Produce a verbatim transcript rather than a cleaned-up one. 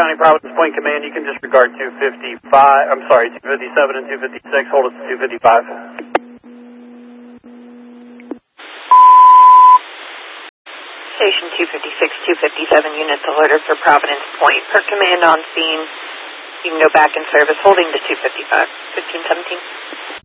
County Providence Point Command, you can disregard two fifty-five, I'm sorry, two fifty-seven and two fifty-six, hold us to two fifty-five. Station two fifty-six, two fifty-seven units alerted for Providence Point. Per command on scene, you can go back in service, holding to two fifty-five, fifteen seventeen.